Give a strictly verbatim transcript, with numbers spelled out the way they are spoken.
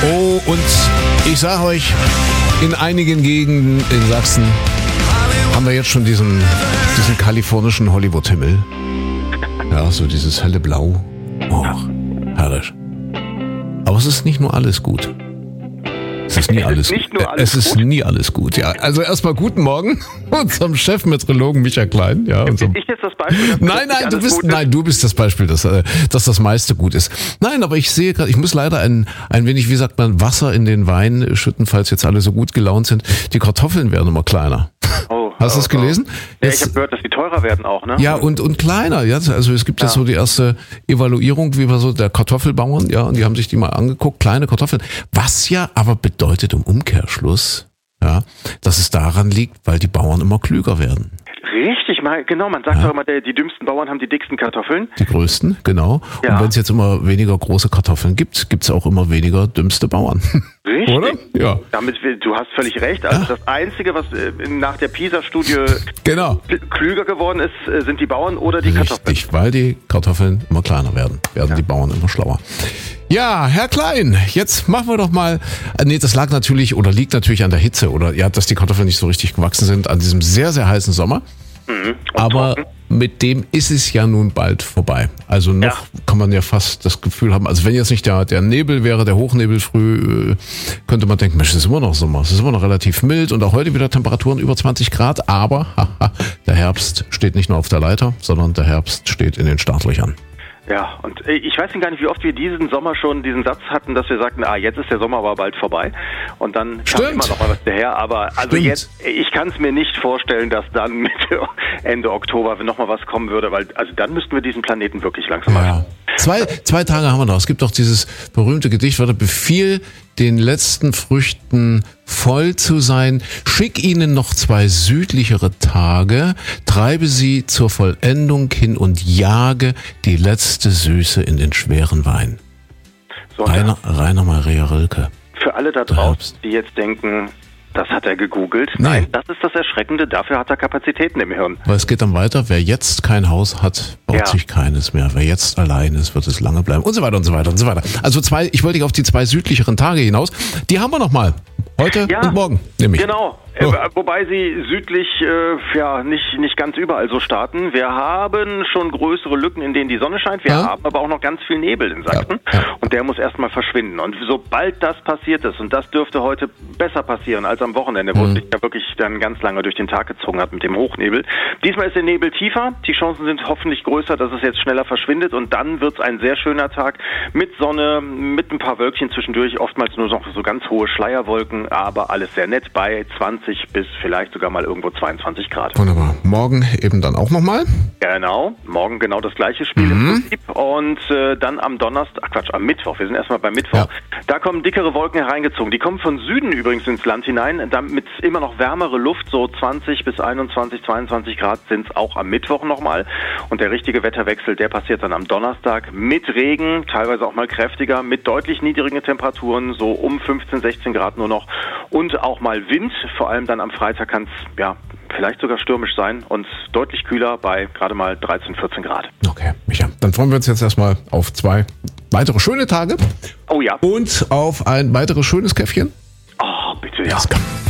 Oh, und ich sage euch, in einigen Gegenden in Sachsen haben wir jetzt schon diesen, diesen kalifornischen Hollywood-Himmel. Ja, so dieses helle Blau. Oh, herrlich. Aber es ist nicht nur alles gut. Es ist nie alles, nicht nur alles es ist gut. nie alles gut, ja. Also erstmal guten Morgen unserem Chefmeteorologen Michael Klein. Ja, unserem Bin ich jetzt das Beispiel? dass Nein, das nein, nicht du alles bist, gut ist? nein, du bist das Beispiel, dass, äh, dass das meiste gut ist. Nein, aber ich sehe gerade, ich muss leider ein, ein wenig, wie sagt man, Wasser in den Wein schütten, falls jetzt alle so gut gelaunt sind. Die Kartoffeln werden immer kleiner. Oh, Hast du oh, es gelesen? Oh. Ja, Jetzt, ich habe gehört, dass die teurer werden auch, ne? ja, und, und kleiner, ja. Also es gibt Ja. jetzt so die erste Evaluierung, wie wir so der Kartoffelbauern, ja, und die haben sich die mal angeguckt, kleine Kartoffeln. Was ja aber bedeutet im Umkehrschluss, ja, dass es daran liegt, weil die Bauern immer klüger werden. Richtig, mal, genau, man sagt Ja. doch immer, der, die dümmsten Bauern haben die dicksten Kartoffeln. Die größten, genau. Ja. Und wenn es jetzt immer weniger große Kartoffeln gibt, gibt es auch immer weniger dümmste Bauern. Richtig. Oder? Ja. Damit, wir- du hast völlig recht. Also Ja. das Einzige, was äh, nach der PISA-Studie Genau. klüger geworden ist, äh, sind die Bauern oder die Kartoffeln. Richtig, weil die Kartoffeln immer kleiner werden, werden Ja. die Bauern immer schlauer. Ja, Herr Klein, jetzt machen wir doch mal, äh, nee, das lag natürlich oder liegt natürlich an der Hitze oder ja, dass die Kartoffeln nicht so richtig gewachsen sind an diesem sehr, sehr heißen Sommer. Mhm. Und Aber trocken. mit dem ist es ja nun bald vorbei. Also noch Ja. kann man ja fast das Gefühl haben, also wenn jetzt nicht der, der Nebel wäre, der Hochnebel früh, äh, könnte man denken, Mensch, es ist immer noch Sommer, es ist immer noch relativ mild und auch heute wieder Temperaturen über zwanzig Grad, aber haha, der Herbst steht nicht nur auf der Leiter, sondern der Herbst steht in den Startlöchern. Ja, und äh, ich weiß gar nicht, wie oft wir diesen Sommer schon diesen Satz hatten, dass wir sagten, ah, jetzt ist der Sommer aber bald vorbei. Und dann kam Stimmt. immer noch mal was daher. Aber also Stimmt. jetzt, ich kann es mir nicht vorstellen, dass dann Mitte, Ende Oktober noch mal was kommen würde, weil also dann müssten wir diesen Planeten wirklich langsam Ja. machen. Zwei, zwei Tage haben wir noch. Es gibt doch dieses berühmte Gedicht, warte, befiehl den letzten Früchten voll zu sein, schick ihnen noch zwei südlichere Tage, treibe sie zur Vollendung hin und jage die letzte Süße in den schweren Wein. So, und Rainer, Rainer Maria Rilke. für alle da Der draußen, Herbst. die jetzt denken, das hat er gegoogelt. Nein. Das ist das Erschreckende, dafür hat er Kapazitäten im Hirn. Weil es geht dann weiter, wer jetzt kein Haus hat, baut Ja. sich keines mehr. Wer jetzt allein ist, wird es lange bleiben und so weiter und so weiter und so weiter. Also zwei, ich wollte auf die zwei südlicheren Tage hinaus. Die haben wir noch mal. Heute Ja, und morgen, nämlich. Genau, Oh. äh, wobei sie südlich äh, ja nicht, nicht ganz überall so starten. Wir haben schon größere Lücken, in denen die Sonne scheint. Wir Ja. haben aber auch noch ganz viel Nebel in Sachsen. Ja, ja. Und der muss erstmal verschwinden. Und sobald das passiert ist, und das dürfte heute besser passieren als am Wochenende, wo es sich ja wirklich dann ganz lange durch den Tag gezogen hat mit dem Hochnebel. Diesmal ist der Nebel tiefer. Die Chancen sind hoffentlich größer, dass es jetzt schneller verschwindet. Und dann wird es ein sehr schöner Tag mit Sonne, mit ein paar Wölkchen zwischendurch. Oftmals nur noch so ganz hohe Schleierwolken, aber alles sehr nett bei zwanzig bis vielleicht sogar mal irgendwo zweiundzwanzig Grad. Wunderbar. Morgen eben dann auch nochmal. Genau, morgen genau das gleiche Spiel Mhm. im Prinzip. Und äh, dann am Donnerstag, ach Quatsch, am Mittwoch, wir sind erstmal beim Mittwoch, Ja. da kommen dickere Wolken hereingezogen. Die kommen von Süden übrigens ins Land hinein, damit immer noch wärmere Luft, so zwanzig bis einundzwanzig, zweiundzwanzig Grad sind es auch am Mittwoch nochmal. Und der richtige Wetterwechsel, der passiert dann am Donnerstag mit Regen, teilweise auch mal kräftiger, mit deutlich niedrigen Temperaturen, so um fünfzehn, sechzehn Grad nur noch. Und auch mal Wind, vor allem dann am Freitag kann es ja vielleicht sogar stürmisch sein und deutlich kühler bei gerade mal dreizehn, vierzehn Grad. Okay, Micha. Dann freuen wir uns jetzt erstmal auf zwei weitere schöne Tage Oh ja. und auf ein weiteres schönes Käffchen. Oh, bitte, ja. Das kann.